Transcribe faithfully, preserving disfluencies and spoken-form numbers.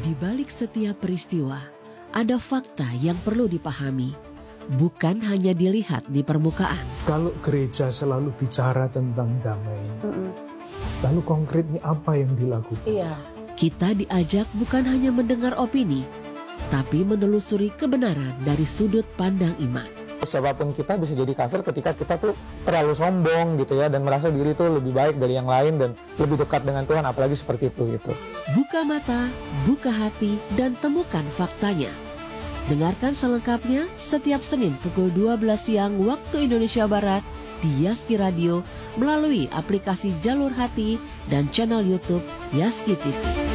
Di balik setiap peristiwa, ada fakta yang perlu dipahami, bukan hanya dilihat di permukaan. Kalau gereja selalu bicara tentang damai, mm-mm. lalu konkretnya apa yang dilakukan? Iya. Kita diajak bukan hanya mendengar opini, tapi menelusuri kebenaran dari sudut pandang iman. Siapapun kita bisa jadi kafir ketika kita tuh terlalu sombong gitu ya, dan merasa diri tuh lebih baik dari yang lain dan lebih dekat dengan Tuhan, apalagi seperti itu gitu. Buka mata, buka hati, dan temukan faktanya. Dengarkan selengkapnya setiap Senin pukul dua belas siang waktu Indonesia Barat di Yaski Radio melalui aplikasi Jalur Hati dan channel YouTube Yaski T V.